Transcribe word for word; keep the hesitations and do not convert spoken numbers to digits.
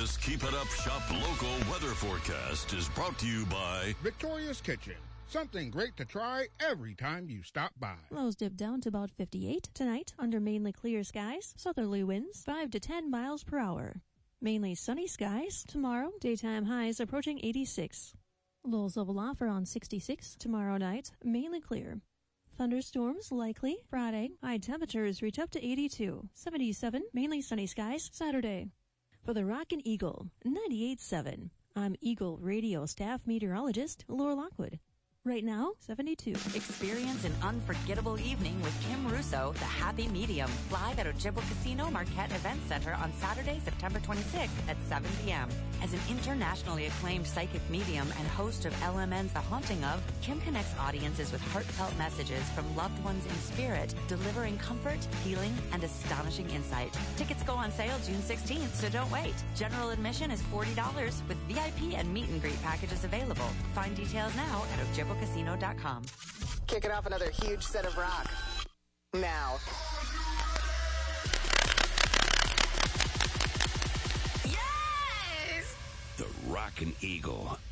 This Keep It Up Shop local weather forecast is brought to you by Victoria's Kitchen. Something great to try every time you stop by. Lows dip down to about fifty-eight tonight under mainly clear skies. Southerly winds five to ten miles per hour. Mainly sunny skies. Tomorrow, daytime highs approaching eighty-six. Lows level off around sixty-six. Tomorrow night, mainly clear. Thunderstorms likely. Friday, high temperatures reach up to eighty-two. seventy-seven, mainly sunny skies. Saturday. For the Rockin' Eagle, ninety-eight point seven. I'm Eagle Radio staff meteorologist Laura Lockwood. Right now, seventy-two. Experience an unforgettable evening with Kim Russo, the Happy Medium, live at Ojibwa Casino Marquette Event Center on Saturday, September twenty-sixth at seven p.m. As an internationally acclaimed psychic medium and host of L M N's The Haunting Of, Kim connects audiences with heartfelt messages from loved ones in spirit, delivering comfort, healing, and astonishing insight. Tickets go on sale June sixteenth, so don't wait. General admission is forty dollars with V I P and meet and greet packages available. Find details now at ojibwa casino dot com. Kicking off another huge set of rock. Now. Yes! The Rockin' Eagle